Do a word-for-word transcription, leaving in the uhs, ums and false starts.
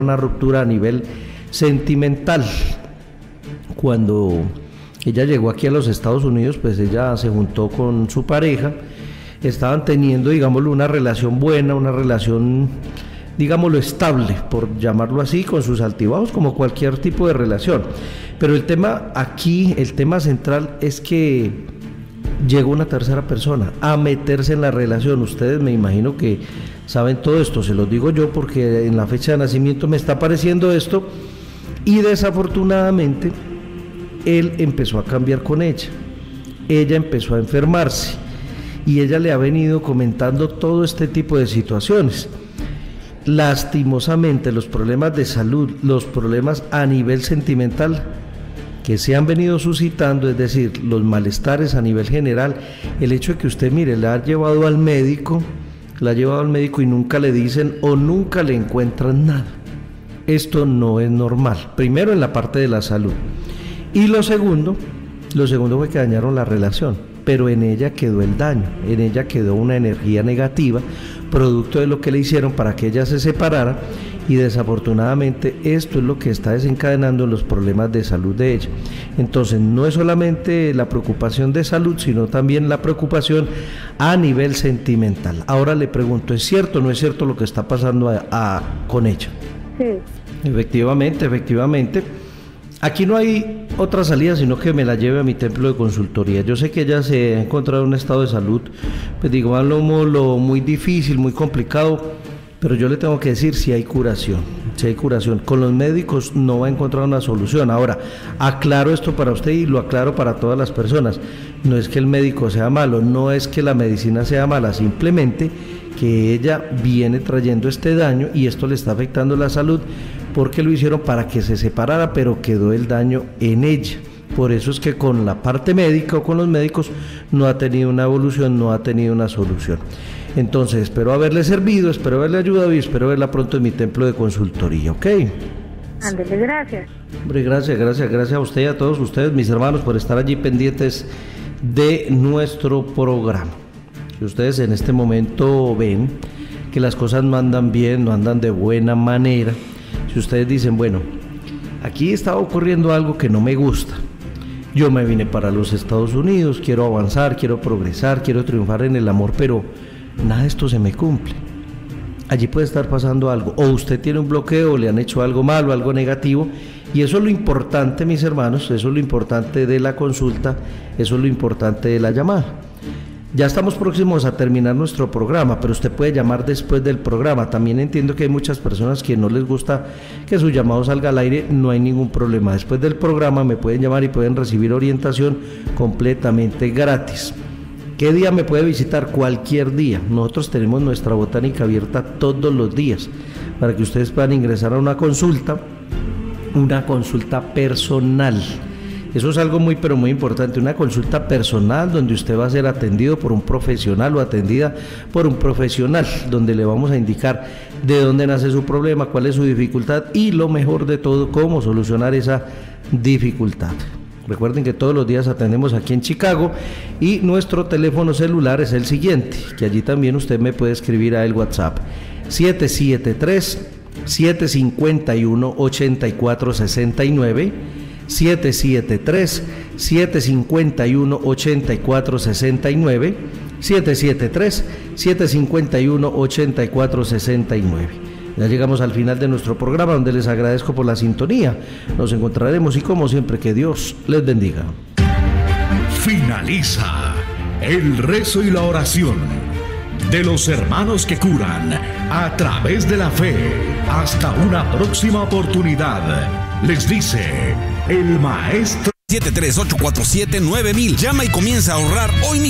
una ruptura a nivel sentimental. Cuando ella llegó aquí a los Estados Unidos, pues ella se juntó con su pareja, estaban teniendo, digámoslo, una relación buena, una relación, digámoslo, estable, por llamarlo así, con sus altibajos, como cualquier tipo de relación. Pero el tema aquí, el tema central es que llegó una tercera persona a meterse en la relación. Ustedes me imagino que saben todo esto, se los digo yo porque en la fecha de nacimiento me está apareciendo esto, y desafortunadamente él empezó a cambiar con ella, ella empezó a enfermarse y ella le ha venido comentando todo este tipo de situaciones. Lastimosamente los problemas de salud, los problemas a nivel sentimental que se han venido suscitando, es decir, los malestares a nivel general, el hecho de que usted, mire, la ha llevado al médico, la ha llevado al médico y nunca le dicen o nunca le encuentran nada. Esto no es normal, primero en la parte de la salud. Y lo segundo, lo segundo fue que dañaron la relación, pero en ella quedó el daño, en ella quedó una energía negativa, producto de lo que le hicieron para que ella se separara, y desafortunadamente esto es lo que está desencadenando los problemas de salud de ella. Entonces no es solamente la preocupación de salud, sino también la preocupación a nivel sentimental. Ahora le pregunto, ¿es cierto o no es cierto lo que está pasando a, a, con ella? Sí. Efectivamente, efectivamente. Aquí no hay otra salida sino que me la lleve a mi templo de consultoría. Yo sé que ella se ha encontrado en un estado de salud, pues digo, lo muy difícil, muy complicado, pero yo le tengo que decir si hay curación, si hay curación. Con los médicos no va a encontrar una solución. Ahora, aclaro esto para usted y lo aclaro para todas las personas. No es que el médico sea malo, no es que la medicina sea mala, simplemente que ella viene trayendo este daño y esto le está afectando la salud, porque lo hicieron para que se separara, pero quedó el daño en ella. Por eso es que con la parte médica o con los médicos no ha tenido una evolución, no ha tenido una solución. Entonces espero haberle servido, espero haberle ayudado y espero verla pronto en mi templo de consultoría, ¿ok? Ándele, gracias. Hombre, gracias, gracias, gracias a usted y a todos ustedes, mis hermanos, por estar allí pendientes de nuestro programa. Si ustedes en este momento ven que las cosas no andan bien, no andan de buena manera, si ustedes dicen, bueno, aquí está ocurriendo algo que no me gusta, yo me vine para los Estados Unidos, quiero avanzar, quiero progresar, quiero triunfar en el amor, pero nada de esto se me cumple. Allí puede estar pasando algo, o usted tiene un bloqueo, o le han hecho algo malo, algo negativo, y eso es lo importante, mis hermanos, eso es lo importante de la consulta, eso es lo importante de la llamada. Ya estamos próximos a terminar nuestro programa, pero usted puede llamar después del programa. También entiendo que hay muchas personas que no les gusta que su llamado salga al aire, no hay ningún problema. Después del programa me pueden llamar y pueden recibir orientación completamente gratis. ¿Qué día me puede visitar? Cualquier día. Nosotros tenemos nuestra botánica abierta todos los días para que ustedes puedan ingresar a una consulta, una consulta personal. Eso es algo muy pero muy importante, una consulta personal donde usted va a ser atendido por un profesional o atendida por un profesional, donde le vamos a indicar de dónde nace su problema, cuál es su dificultad y lo mejor de todo, cómo solucionar esa dificultad. Recuerden que todos los días atendemos aquí en Chicago y nuestro teléfono celular es el siguiente, que allí también usted me puede escribir a el WhatsApp siete siete tres, siete cinco uno, ocho cuatro seis nueve, siete siete tres, siete cinco uno, ocho cuatro seis nueve, siete siete tres, siete cinco uno, ocho cuatro seis nueve. Ya llegamos al final de nuestro programa, donde les agradezco por la sintonía. Nos encontraremos y como siempre, que Dios les bendiga. Finaliza el rezo y la oración de los hermanos que curan a través de la fe. Hasta una próxima oportunidad. Les dice el maestro. siete tres ocho cuatro siete nueve mil. Llama y comienza a ahorrar hoy mismo.